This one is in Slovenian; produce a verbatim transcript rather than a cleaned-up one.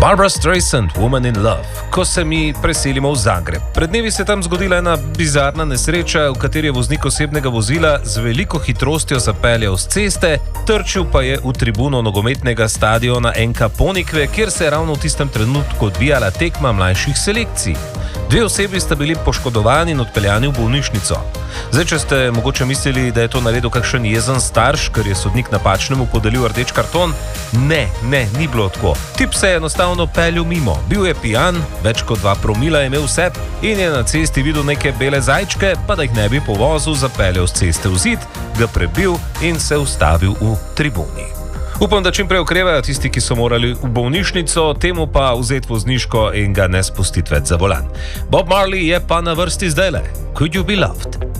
Barbra Streisand, Woman in Love. Ko se mi preselimo v Zagreb. Pred dnevi se tam zgodila ena bizarna nesreča, v kateri je voznik osebnega vozila z veliko hitrostjo zapeljal z ceste, trčil pa je v tribuno nogometnega stadiona N K Ponikve, kjer se je ravno v tistem trenutku odvijala tekma mlajših selekcij. Dve osebi sta bili poškodovani in odpeljani v bolnišnico. Zdaj, če ste mogoče mislili, da je to naredil kakšen jezen starš, ker je sodnik napačnemu podelil rdeč karton, ne, ne, ni bilo tako. Tip se je enostavno peljal mimo. Bil je pijan, več kot dva promila je imel vse in je na cesti videl neke bele zajčke, pa da jih ne bi povozil, zapeljal z ceste v zid, ga prebil in se ustavil v tribuni. Upam, da čim prej okrevajo tisti, ki so morali v bolnišnico, temu pa vzeti vozniško in ga ne spustiti več za volan. Bob Marley je pa na vrsti zdajle. Could You Be Loved?